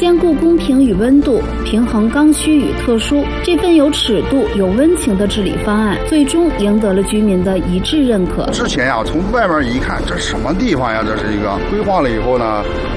兼顾公平与温度，平衡刚需与特殊，这份有尺度、有温情的治理方案，最终赢得了居民的一致认可。 之前呀，从外面一看，这什么地方呀？这是一个规划了以后呢，